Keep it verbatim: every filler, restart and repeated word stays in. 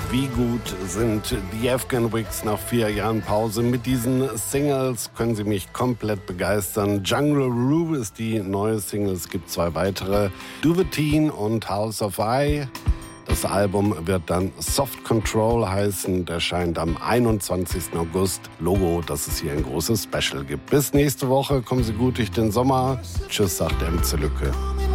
Wie gut sind die Afghan Wigs nach vier Jahren Pause? Mit diesen Singles können sie mich komplett begeistern. Jungle Rue ist die neue Single, es gibt zwei weitere, Do the Teen und House of I. Das Album wird dann Soft Control heißen, erscheint am einundzwanzigsten August. Logo, dass es hier ein großes Special gibt. Bis nächste Woche, kommen Sie gut durch den Sommer. Tschüss, sagt M C Lücke.